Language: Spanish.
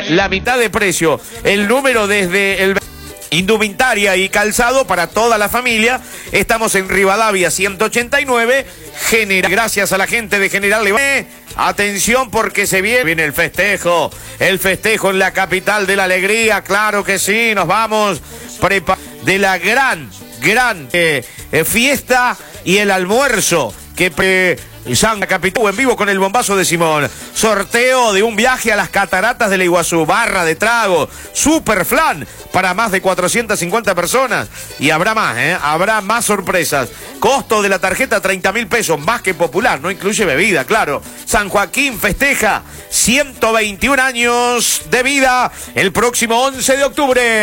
la mitad de precio. El número desde el... Indumentaria y calzado para toda la familia. Estamos en Rivadavia 189. Gracias a la gente de General Levante. Atención porque se viene el festejo en la capital de la alegría. Claro que sí, nos vamos de la gran fiesta y el almuerzo que San Capitú en vivo con el bombazo de Simón. Sorteo de un viaje a las cataratas del Iguazú, barra de trago, super flan para más de 450 personas. Y habrá más, habrá más sorpresas. Costo de la tarjeta 30.000 pesos, más que popular, no incluye bebida, claro. San Joaquín festeja 121 años de vida el próximo 11 de octubre.